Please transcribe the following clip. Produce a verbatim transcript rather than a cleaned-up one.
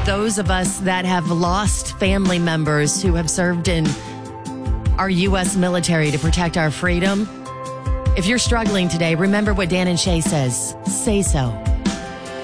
those of us that have lost family members who have served in our U S military to protect our freedom. If you're struggling today, remember what Dan and Shay says. Say so.